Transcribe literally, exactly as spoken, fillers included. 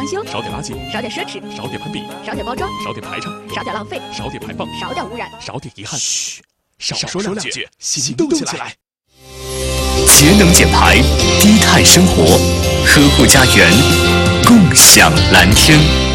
修， 少点垃圾， 少点奢侈， 少点攀比， 少点包装， 少点排场， 少点浪费， 少点排放， 少点污染， 少点遗憾。 嘘， 少说两句，行动起来。 节能减排，低碳生活，呵护家园，共享蓝天。